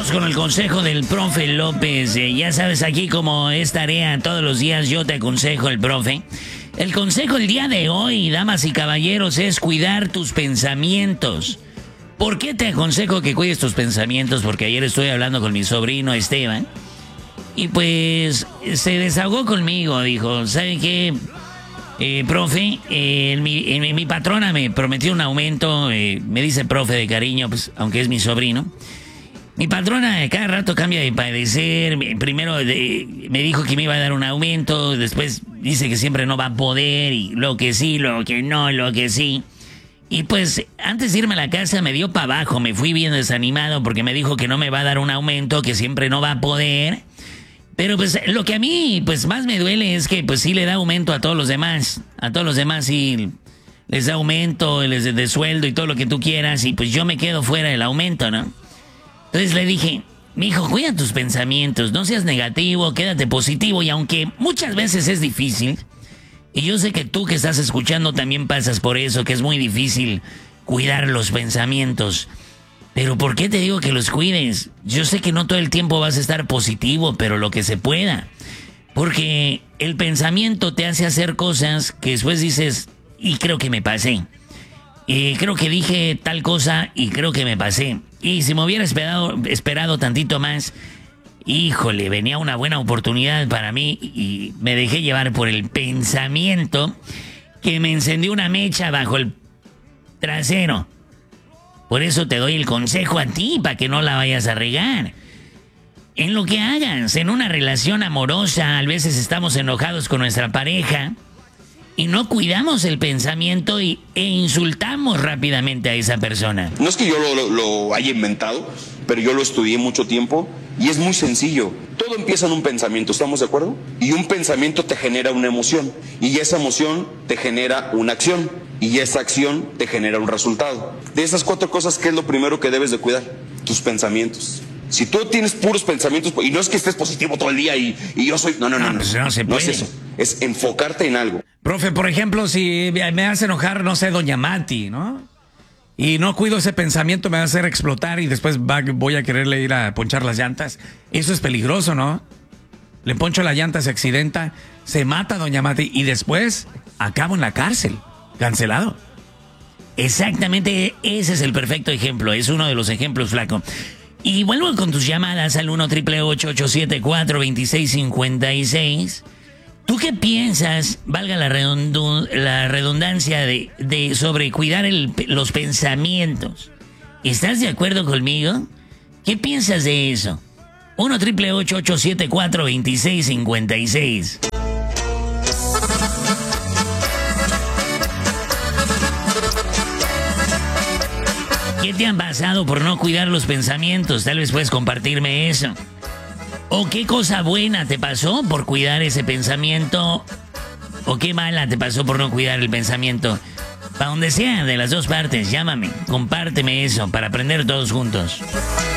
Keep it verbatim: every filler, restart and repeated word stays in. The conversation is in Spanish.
Vamos con el consejo del profe López. Eh, ya sabes, aquí como es tarea todos los días, yo te aconsejo el profe. El consejo el día de hoy, damas y caballeros, es cuidar tus pensamientos. ¿Por qué te aconsejo que cuides tus pensamientos? Porque ayer estuve hablando con mi sobrino Esteban y pues se desahogó conmigo. Dijo, ¿sabe qué, eh, profe? Eh, mi, eh, mi patrona me prometió un aumento. Eh, me dice profe de cariño, pues aunque es mi sobrino. Mi patrona cada rato cambia de parecer. Primero de, me dijo que me iba a dar un aumento, después dice que siempre no va a poder, y lo que sí, lo que no, lo que sí. Y pues antes de irme a la casa me dio para abajo, me fui bien desanimado porque me dijo que no me va a dar un aumento, que siempre no va a poder. Pero pues lo que a mí pues más me duele es que pues sí le da aumento a todos los demás. A todos los demás sí les da aumento, les de, de sueldo y todo lo que tú quieras, y pues yo me quedo fuera del aumento, ¿no? Entonces le dije, mijo, cuida tus pensamientos, no seas negativo, quédate positivo, y aunque muchas veces es difícil, y yo sé que tú que estás escuchando también pasas por eso, que es muy difícil cuidar los pensamientos, pero ¿por qué te digo que los cuides? Yo sé que no todo el tiempo vas a estar positivo, pero lo que se pueda, porque el pensamiento te hace hacer cosas que después dices, y creo que me pasé. Eh, creo que dije tal cosa y creo que me pasé. Y si me hubiera esperado, esperado tantito más, híjole, venía una buena oportunidad para mí y me dejé llevar por el pensamiento que me encendió una mecha bajo el trasero. Por eso te doy el consejo a ti, para que no la vayas a regar. En lo que hagas, en una relación amorosa, a veces estamos enojados con nuestra pareja y no cuidamos el pensamiento y, e insultamos rápidamente a esa persona. No es que yo lo, lo, lo haya inventado, pero yo lo estudié mucho tiempo y es muy sencillo. Todo empieza en un pensamiento, ¿estamos de acuerdo? Y un pensamiento te genera una emoción, y esa emoción te genera una acción, y esa acción te genera un resultado. De esas cuatro cosas, ¿qué es lo primero que debes de cuidar? Tus pensamientos. Si tú tienes puros pensamientos, y no es que estés positivo todo el día y, y yo soy... No, no, no, no, pues no se no puede. es eso. Es enfocarte en algo. Profe, por ejemplo, si me hace enojar, no sé, doña Mati, ¿no? Y no cuido ese pensamiento, me va a hacer explotar y después va, voy a quererle ir a ponchar las llantas. Eso es peligroso, ¿no? Le poncho la llanta, se accidenta, se mata doña Mati y después acabo en la cárcel, cancelado. Exactamente, ese es el perfecto ejemplo, es uno de los ejemplos, flaco. Y vuelvo con tus llamadas al uno, ocho ocho ocho, siete cuatro, dos seis cinco seis. ¿Tú qué piensas, valga la, redundu- la redundancia, de, de sobre cuidar el, los pensamientos? ¿Estás de acuerdo conmigo? ¿Qué piensas de eso? uno, ocho ocho ocho, siete cuatro, dos seis cinco seis. ¿Qué te han pasado por no cuidar los pensamientos? Tal vez puedes compartirme eso. ¿O qué cosa buena te pasó por cuidar ese pensamiento? ¿O qué mala te pasó por no cuidar el pensamiento? Para donde sea, de las dos partes, llámame, compárteme eso para aprender todos juntos.